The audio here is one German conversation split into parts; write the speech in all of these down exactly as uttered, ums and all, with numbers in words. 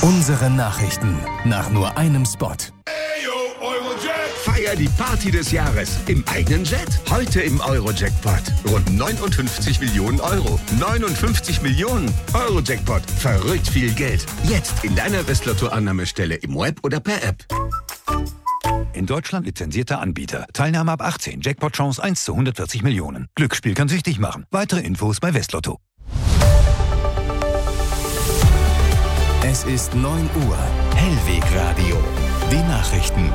Unsere Nachrichten nach nur einem Spot. Feier die Party des Jahres im eigenen Jet. Heute im Euro-Jackpot. Rund neunundfünfzig Millionen Euro. neunundfünfzig Millionen Euro-Jackpot. Verrückt viel Geld. Jetzt in deiner Westlotto-Annahmestelle im Web oder per App. In Deutschland lizenzierter Anbieter. Teilnahme ab achtzehn. Jackpot-Chance eins zu hundertvierzig Millionen. Glücksspiel kann süchtig machen. Weitere Infos bei Westlotto. Es ist neun Uhr. Hellwegradio. Die Nachrichten.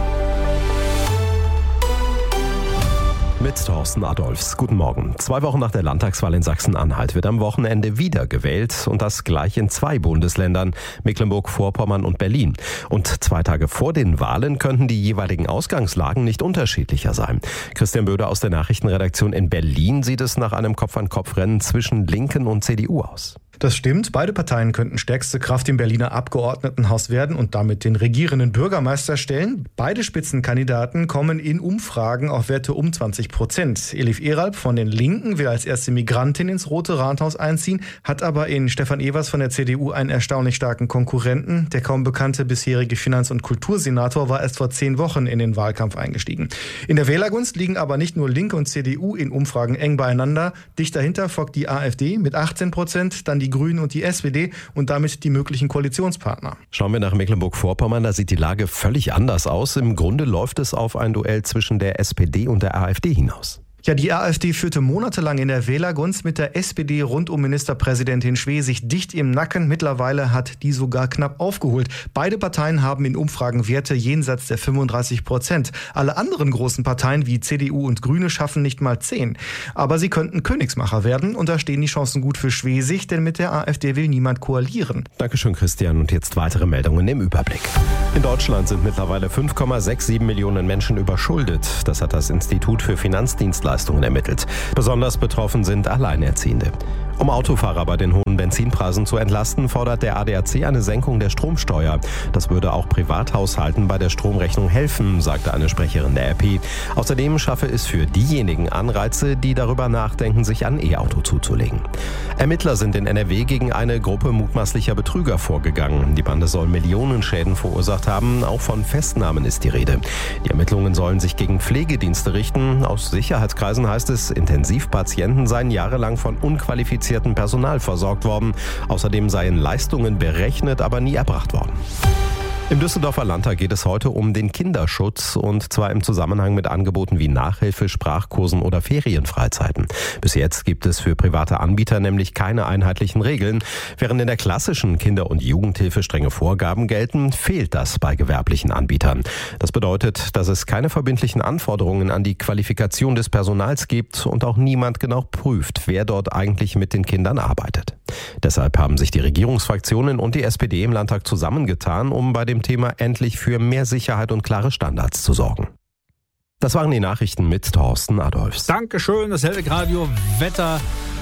Mit Thorsten Adolfs. Guten Morgen. Zwei Wochen nach der Landtagswahl in Sachsen-Anhalt wird am Wochenende wieder gewählt und das gleich in zwei Bundesländern, Mecklenburg-Vorpommern und Berlin. Und zwei Tage vor den Wahlen könnten die jeweiligen Ausgangslagen nicht unterschiedlicher sein. Christian Böder aus der Nachrichtenredaktion in Berlin sieht es nach einem Kopf-an-Kopf-Rennen zwischen Linken und C D U aus. Das stimmt. Beide Parteien könnten stärkste Kraft im Berliner Abgeordnetenhaus werden und damit den regierenden Bürgermeister stellen. Beide Spitzenkandidaten kommen in Umfragen auf Werte um zwanzig Prozent. Elif Eralp von den Linken will als erste Migrantin ins Rote Rathaus einziehen, hat aber in Stefan Evers von der C D U einen erstaunlich starken Konkurrenten. Der kaum bekannte bisherige Finanz- und Kultursenator war erst vor zehn Wochen in den Wahlkampf eingestiegen. In der Wählergunst liegen aber nicht nur Linke und C D U in Umfragen eng beieinander. Dicht dahinter folgt die AfD mit achtzehn Prozent, dann die Grünen und die S P D und damit die möglichen Koalitionspartner. Schauen wir nach Mecklenburg-Vorpommern, da sieht die Lage völlig anders aus. Im Grunde läuft es auf ein Duell zwischen der S P D und der AfD hinaus. Ja, die AfD führte monatelang in der Wählergunst mit der S P D rund um Ministerpräsidentin Schwesig dicht im Nacken. Mittlerweile hat die sogar knapp aufgeholt. Beide Parteien haben in Umfragen Werte jenseits der fünfunddreißig Prozent. Alle anderen großen Parteien wie C D U und Grüne schaffen nicht mal zehn. Aber sie könnten Königsmacher werden und da stehen die Chancen gut für Schwesig, denn mit der AfD will niemand koalieren. Dankeschön, Christian. Und jetzt weitere Meldungen im Überblick. In Deutschland sind mittlerweile fünf Komma siebenundsechzig Millionen Menschen überschuldet. Das hat das Institut für Finanzdienstleistungen ermittelt. Besonders betroffen sind Alleinerziehende. Um Autofahrer bei den hohen Benzinpreisen zu entlasten, fordert der A D A C eine Senkung der Stromsteuer. Das würde auch Privathaushalten bei der Stromrechnung helfen, sagte eine Sprecherin der R P. Außerdem schaffe es für diejenigen Anreize, die darüber nachdenken, sich ein E-Auto zuzulegen. Ermittler sind in N R W gegen eine Gruppe mutmaßlicher Betrüger vorgegangen. Die Bande soll Millionenschäden verursacht haben. Auch von Festnahmen ist die Rede. Die Ermittlungen sollen sich gegen Pflegedienste richten. Aus Sicherheitskreisen heißt es, Intensivpatienten seien jahrelang von unqualifizierten Personal versorgt worden. Außerdem seien Leistungen berechnet, aber nie erbracht worden. Im Düsseldorfer Landtag geht es heute um den Kinderschutz und zwar im Zusammenhang mit Angeboten wie Nachhilfe, Sprachkursen oder Ferienfreizeiten. Bis jetzt gibt es für private Anbieter nämlich keine einheitlichen Regeln. Während in der klassischen Kinder- und Jugendhilfe strenge Vorgaben gelten, fehlt das bei gewerblichen Anbietern. Das bedeutet, dass es keine verbindlichen Anforderungen an die Qualifikation des Personals gibt und auch niemand genau prüft, wer dort eigentlich mit den Kindern arbeitet. Deshalb haben sich die Regierungsfraktionen und die S P D im Landtag zusammengetan, um bei dem Thema endlich für mehr Sicherheit und klare Standards zu sorgen. Das waren die Nachrichten mit Thorsten Adolfs. Dankeschön, das Hellwegradio Wetter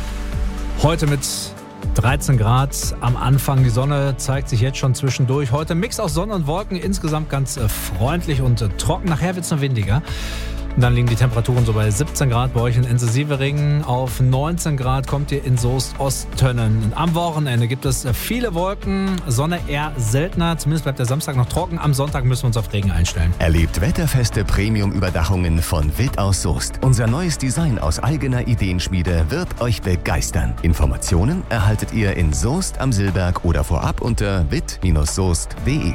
heute mit dreizehn Grad am Anfang. Die Sonne zeigt sich jetzt schon zwischendurch. Heute Mix aus Sonne und Wolken, insgesamt ganz freundlich und trocken. Nachher wird es noch windiger. Und dann liegen die Temperaturen so bei siebzehn Grad bei euch in Ense-Sievering. Auf neunzehn Grad kommt ihr in Soest-Osttönnen. Am Wochenende gibt es viele Wolken, Sonne eher seltener. Zumindest bleibt der Samstag noch trocken. Am Sonntag müssen wir uns auf Regen einstellen. Erlebt wetterfeste Premium-Überdachungen von Witt aus Soest. Unser neues Design aus eigener Ideenschmiede wird euch begeistern. Informationen erhaltet ihr in Soest am Silberg oder vorab unter witt Soest punkt de.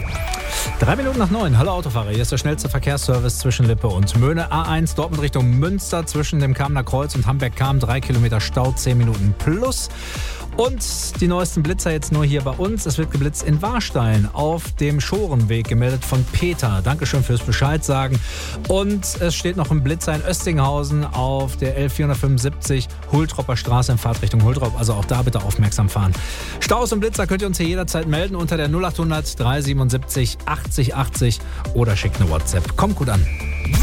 Drei Minuten nach neun. Hallo Autofahrer, hier ist der schnellste Verkehrsservice zwischen Lippe und Möhne. A eins Dortmund Richtung Münster zwischen dem Kamener Kreuz und Hamberg-Kam. Drei Kilometer Stau, zehn Minuten plus. Und die neuesten Blitzer jetzt nur hier bei uns. Es wird geblitzt in Warstein auf dem Schorenweg, gemeldet von Peter. Dankeschön fürs Bescheid sagen. Und es steht noch ein Blitzer in Östinghausen auf der L vierhundertfünfundsiebzig Hultropper Straße in Fahrtrichtung Hultrop. Also auch da bitte aufmerksam fahren. Staus und Blitzer könnt ihr uns hier jederzeit melden unter der null achthundert dreihundertsiebenundsiebzig achtzig achtzig oder schickt eine WhatsApp. Kommt gut an.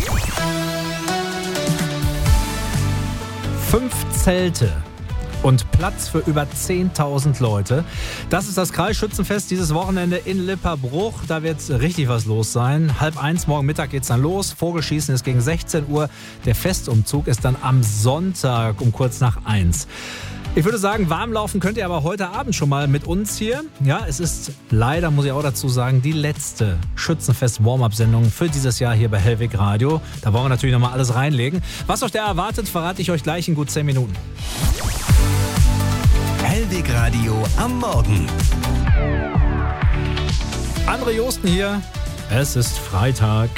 Fünf Zelte und Platz für über zehntausend Leute. Das ist das Kreisschützenfest dieses Wochenende in Lipperbruch. Da wird richtig was los sein. Halb eins morgen Mittag geht's dann los. Vogelschießen ist gegen sechzehn Uhr. Der Festumzug ist dann am Sonntag um kurz nach eins. Ich würde sagen, warm laufen könnt ihr aber heute Abend schon mal mit uns hier. Ja, es ist leider, muss ich auch dazu sagen, die letzte Schützenfest-Warm-Up-Sendung für dieses Jahr hier bei Hellweg Radio. Da wollen wir natürlich nochmal alles reinlegen. Was euch da erwartet, verrate ich euch gleich in gut zehn Minuten. Hellweg Radio am Morgen. André Josten hier. Es ist Freitag.